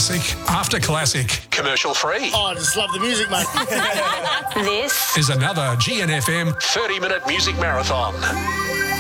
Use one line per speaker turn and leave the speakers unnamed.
Classic after classic. Commercial free.
Oh, I just love the music, mate.
This
Is another GNFM 30-minute music marathon.